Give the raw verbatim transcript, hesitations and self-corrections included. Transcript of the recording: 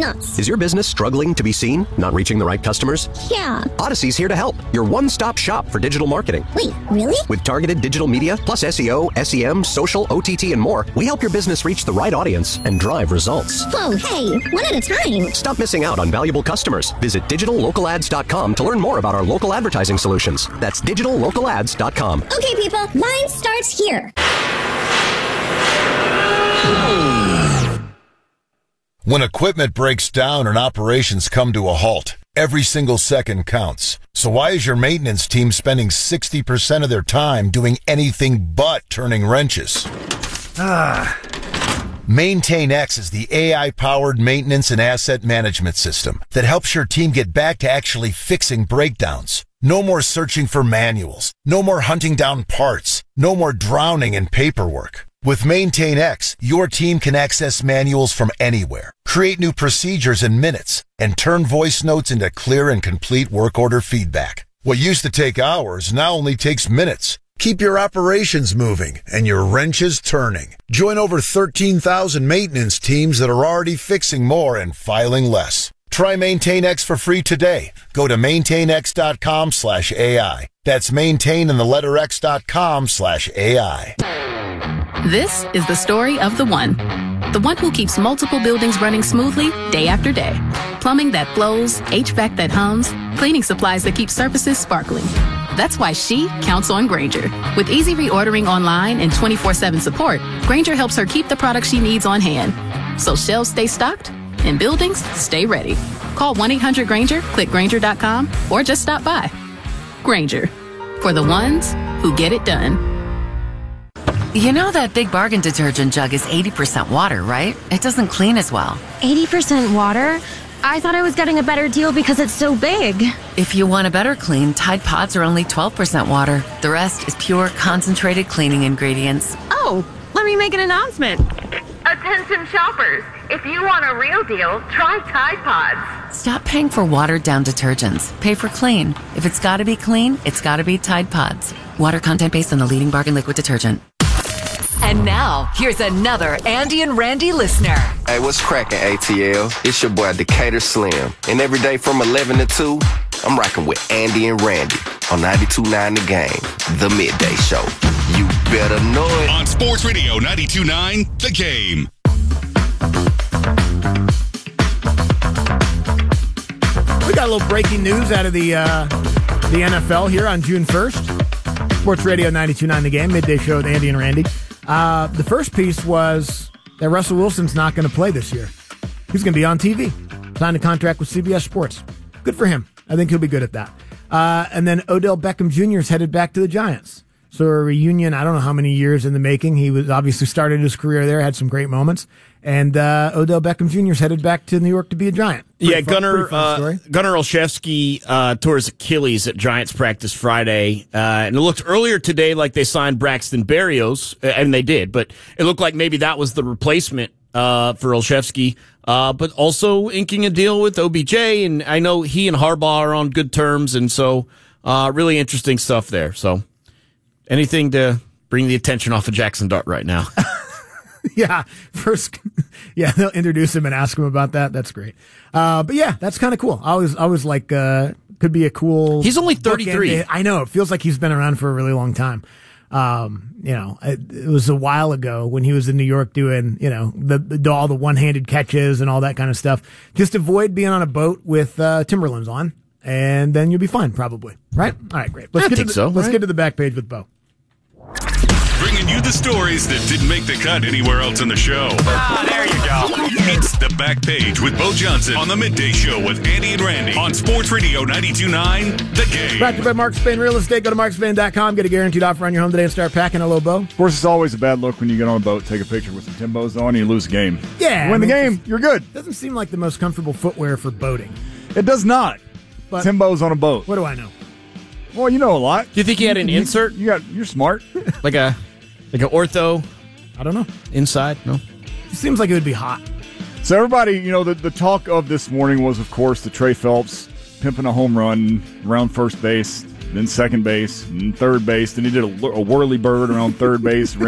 pants. Is your business struggling to be seen? Not reaching the right customers? Yeah. Odyssey's here to help. Your one-stop shop for digital marketing. Wait, really? With targeted digital media, plus S E O, S E M, social, O T T, and more, we help your business reach the right audience and drive results. Whoa, hey, one at a time. Stop missing out on valuable customers. Visit digital local ads dot com to learn more about our local advertising solutions. That's digital local ads dot com. Okay, people, mine starts here. When equipment breaks down and operations come to a halt, every single second counts. So why is your maintenance team spending sixty percent of their time doing anything but turning wrenches? Ah. MaintainX is the A I-powered maintenance and asset management system that helps your team get back to actually fixing breakdowns. No more searching for manuals. No more hunting down parts. No more drowning in paperwork. With MaintainX, your team can access manuals from anywhere, create new procedures in minutes, and turn voice notes into clear and complete work order feedback. What used to take hours now only takes minutes. Keep your operations moving and your wrenches turning. Join over thirteen thousand maintenance teams that are already fixing more and filing less. Try MaintainX for free today. Go to maintainx.com slash AI. That's maintain and the letter X dot com slash AI. This is the story of the one. The one who keeps multiple buildings running smoothly day after day. Plumbing that flows, H V A C that hums, cleaning supplies that keep surfaces sparkling. That's why she counts on Grainger. With easy reordering online and twenty-four seven support, Grainger helps her keep the products she needs on hand. So shelves stay stocked and buildings stay ready. Call one eight hundred Grainger, click Grainger dot com, or just stop by. Grainger, for the ones who get it done. You know that Big Bargain detergent jug is eighty percent water, right? It doesn't clean as well. eighty percent water? I thought I was getting a better deal because it's so big. If you want a better clean, Tide Pods are only twelve percent water. The rest is pure, concentrated cleaning ingredients. Oh, let me make an announcement. Attention shoppers, if you want a real deal, try Tide Pods. Stop paying for watered-down detergents. Pay for clean. If it's gotta be clean, it's gotta be Tide Pods. Water content based on the leading bargain liquid detergent. And now, here's another Andy and Randy listener. Hey, what's cracking, A T L? It's your boy, Decatur Slim. And every day from eleven to two, I'm rocking with Andy and Randy on ninety-two point nine The Game, the midday show. You better know it. On Sports Radio ninety-two point nine The Game. We got a little breaking news out of the uh, the N F L here on June first. Sports Radio ninety-two point nine The Game, midday show with Andy and Randy. Uh, the first piece was that Russell Wilson's not going to play this year. He's going to be on T V. Signed a contract with C B S Sports. Good for him. I think he'll be good at that. Uh, and then Odell Beckham Junior is headed back to the Giants. So a reunion, I don't know how many years in the making. He was obviously started his career there, had some great moments. And uh, Odell Beckham Junior is headed back to New York to be a Giant. Pretty yeah, fun, Gunnar uh, Gunnar Olszewski uh, tore his Achilles at Giants practice Friday. Uh, and it looked earlier today like they signed Braxton Berrios, and they did. But it looked like maybe that was the replacement uh, for Olszewski. Uh, but also inking a deal with O B J. And I know he and Harbaugh are on good terms. And so uh, really interesting stuff there. So anything to bring the attention off of Jackson Dart right now. Yeah, first, yeah, they'll introduce him and ask him about that. That's great. Uh, but yeah, that's kind of cool. I was, I was like, uh, could be a cool. He's only thirty-three. I know. It feels like he's been around for a really long time. Um, you know, it, it was a while ago when he was in New York doing, you know, the, the all the one-handed catches and all that kind of stuff. Just avoid being on a boat with uh, Timberlands on, and then you'll be fine, probably. Right? All right, great. Let's I get think to the, so. Let's right? get to the back page with Bo. Bringing you the stories that didn't make the cut anywhere else in the show. Ah, there you go. It's the back page with Bo Johnson on the midday show with Andy and Randy on Sports Radio ninety-two point nine The Game. Brought to you by Mark Spain Real Estate. Go to mark spain dot com. Get a guaranteed offer on your home today and start packing. Hello, Bo. Of course, it's always a bad look when you get on a boat, take a picture with some Timbos on, and you lose the game. Yeah. You win I mean, the game, you're good. Doesn't seem like the most comfortable footwear for boating. It does not. But Timbos on a boat. What do I know? Well, you know a lot. Do you think he had an you, insert? You got. You're smart. Like a like an ortho? I don't know. Inside? No. It seems like it would be hot. So everybody, you know, the, the talk of this morning was, of course, the Trey Phelps pimping a home run around first base, then second base, and third base. Then he did a, a whirly bird around third base.